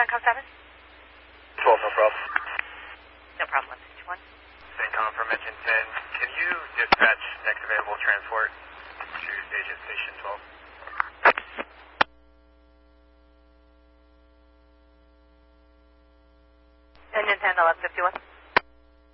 Suncom 7? 12, no problem. No problem, 161. Syncom from Engine 10. Can you dispatch next available transport to Station 12? Engine 10, 1151.